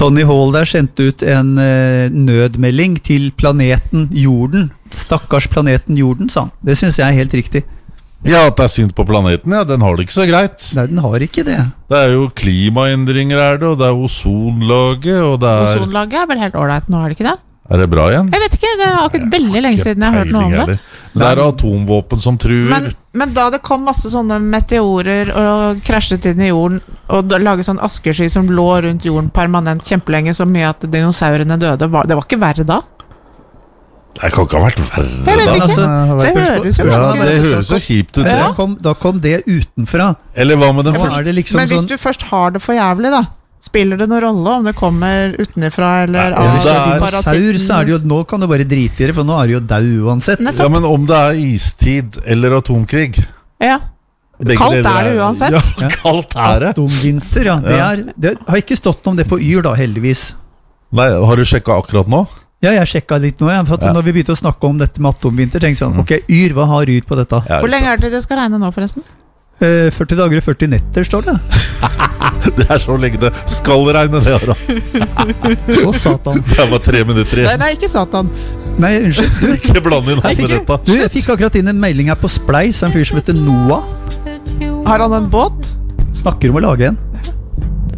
Tony Hall der sendte ut en nødmelding til planeten Jorden. Stakkars planeten Jorden, sa han. Det synes jeg helt riktig. Ja, at det synd på planeten, ja, den har det ikke så greit. Nei, den har ikke det. Det jo klimaendringer og det ozonlaget, og det Ozonlaget vel helt ordentlig nå, det ikke det? Det bra igjen? Jeg vet ikke, det akkurat veldig lenge siden jeg har hørt noe om det. Det atomvåpen som truer. Men da det kom masse sånne meteorer og krasjet inn i jorden, og laget sånn askesky som lå rundt jorden permanent kjempelenge, så mye at dinosaurene døde, det var ikke verre da? Det kan ikke ha vært verre. Jeg vet ikke, det høres jo det høres så kjipt ut. Da kom det utenfra. Eller hva med den første? Liksom men hvis du først har det for jævlig da, spiller det noen rolle om det kommer utenifra eller av dinosaur, så det jo, nå kan du bare drite i det, for nå det jo dau uansett. Ja, men om det istid eller atomkrig? Ja. Kaldt det uansett. Ja, kaldt det. Atomvinter, ja. Det har ikke stått om det på Yr da, heldigvis. Nei, har du sjekket akkurat nå? Ja, jeg sjekket litt nå, for at når vi begynte å snakke om dette med atomvinter, tenkte jeg sånn, ok, Yr, hva har Yr på dette? Hvor lenge det skal regne nå, forresten? 40 dager og 40 netter, står det. Det så lenge det skal regne det, da. Å, satan. Det var 3 minutter igjen. Nei, ikke satan. Nei, unnskyld. Du ikke blande inn alt med dette. Jeg fikk akkurat inn en melding her på Spleis, en fyr som heter Noah. Har han en båt? Snakker om å lage en.